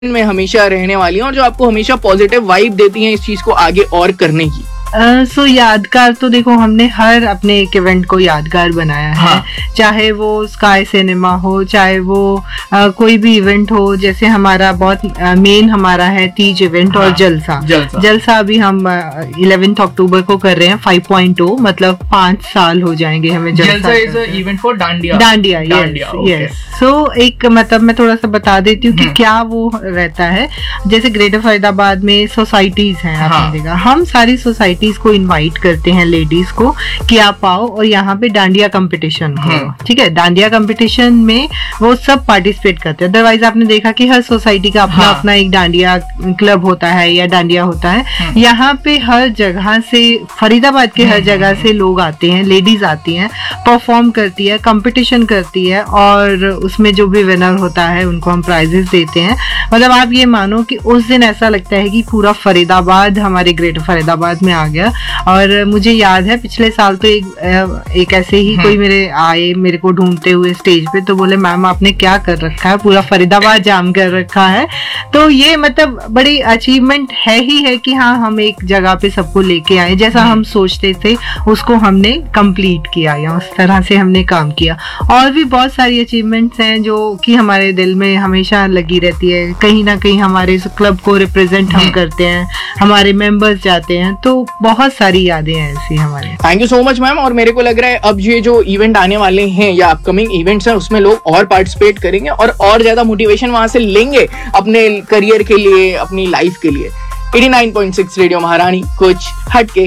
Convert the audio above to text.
में हमेशा रहने वाली हैं और जो आपको हमेशा पॉजिटिव वाइब देती हैं इस चीज को आगे और करने की? सो यादगार तो देखो, हमने हर अपने एक इवेंट को यादगार बनाया है। हाँ। चाहे वो स्काई सिनेमा हो, चाहे वो कोई भी इवेंट हो। जैसे हमारा बहुत मेन हमारा है तीज इवेंट और जलसा अभी हम 11 अक्टूबर को कर रहे हैं 5.0, मतलब 5 साल हो जाएंगे हमें जलसा is a event for dandiya. Yes. सो एक मतलब मैं थोड़ा सा बता देती हूँ कि क्या वो रहता है। जैसे ग्रेटर फरीदाबाद में सोसाइटीज हैं, आपने देखा, हम सारी सोसाइटीज को इनवाइट करते हैं लेडीज को कि आप आओ और यहाँ पे डांडिया कंपटीशन करो। ठीक है, डांडिया कंपटीशन में वो सब पार्टिसिपेट करते हैं। अदरवाइज आपने देखा कि हर सोसाइटी का अपना अपना एक डांडिया क्लब होता है या डांडिया होता है। यहाँ पे हर जगह से, फरीदाबाद के हर जगह से लोग आते हैं, लेडीज आती हैं, परफॉर्म करती है, कंपटीशन करती है और उसमें जो भी विनर होता है उनको हम प्राइजेस देते हैं। मतलब आप ये मानो कि उस दिन ऐसा लगता है कि पूरा फरीदाबाद हमारे ग्रेटर फरीदाबाद में आ गया। और मुझे याद है पिछले साल तो एक ऐसे ही कोई मेरे को ढूंढते हुए स्टेज पे, तो बोले मैम आपने क्या कर रखा है, पूरा फरीदाबाद जाम कर रखा है। तो ये मतलब बड़ी अचीवमेंट है ही है कि हाँ, हम एक जगह पे सबको लेके आए, जैसा हम सोचते थे उसको हमने कंप्लीट किया या उस तरह से हमने काम किया। और भी बहुत सारी अचीवमेंट्स हैं जो कि हमारे दिल में हमेशा लगी रहती है। कहीं ना कहीं हमारे क्लब को रिप्रेजेंट हम करते हैं, हमारे मेंबर्स जाते हैं, तो बहुत सारी यादें हैं ऐसी हमारे। Thank you so much ma'am. और मेरे को लग रहा है अब ये जो इवेंट आने वाले हैं या अपकमिंग इवेंट्स हैं उसमें लोग और पार्टिसिपेट करेंगे और ज्यादा मोटिवेशन वहां से लेंगे अपने करियर के लिए, अपनी लाइफ के लिए। 89.6 रेडियो महारानी, कुछ हटके।